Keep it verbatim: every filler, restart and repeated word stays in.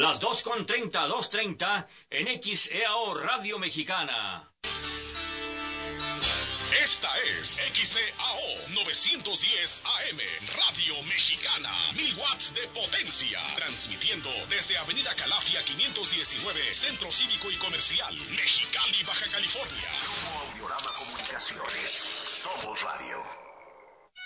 Las dos con treinta, dos treinta en X E A O Radio Mexicana. Esta es X E A O novecientos diez A M, Radio Mexicana, mil watts de potencia, transmitiendo desde Avenida Calafia quinientos diecinueve, Centro Cívico y Comercial, Mexicali, Baja California. Grupo Audiorama Comunicaciones, somos radio.